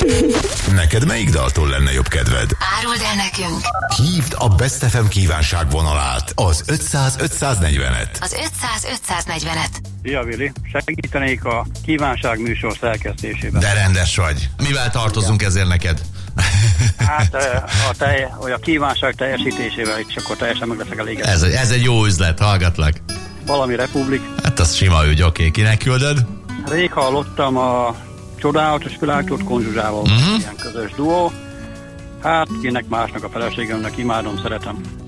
Neked melyik daltól lenne jobb kedved? Áruld el nekünk! Hívd a Best FM kívánságvonalát, az 500-540-et. Az 500-540-et. Szia, Vili! Segítenék a kívánság műsor szerkesztésében. De rendes vagy. Mivel tartozunk ezért neked? Hát a kívánság teljesítésével, és akkor teljesen meg leszek elégedett. Ez egy jó üzlet, hallgatlak. Valami Republik. Hát az sima ügy, oké. Kinek küldöd? Rég hallottam a Csodálatos világtot Konzsuzsával, ilyen közös duó. Hát kinek másnak, a feleségemnek, imádom, szeretem.